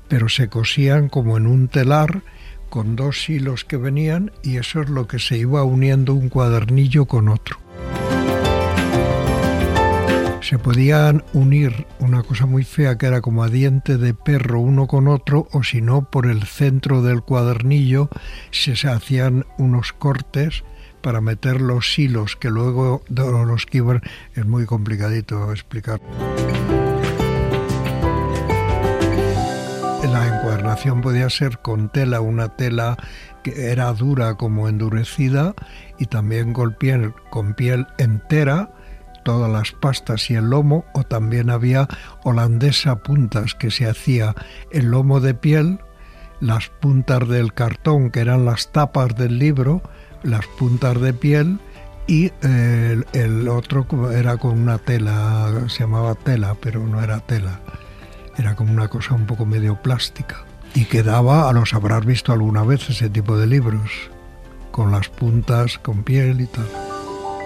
pero se cosían como en un telar con 2 hilos que venían, y eso es lo que se iba uniendo un cuadernillo con otro. Se podían unir una cosa muy fea que era como a diente de perro uno con otro, o si no, por el centro del cuadernillo se hacían unos cortes para meter los hilos que luego los que iban. Es muy complicadito explicar. La encuadernación podía ser con tela, una tela que era dura como endurecida, y también con piel entera, todas las pastas y el lomo, o también había holandesa puntas, que se hacía el lomo de piel, las puntas del cartón, que eran las tapas del libro, las puntas de piel, y el otro era con una tela, se llamaba tela, pero no era tela, era como una cosa un poco medio plástica, y quedaba, los habrás visto alguna vez, ese tipo de libros, con las puntas, con piel y tal.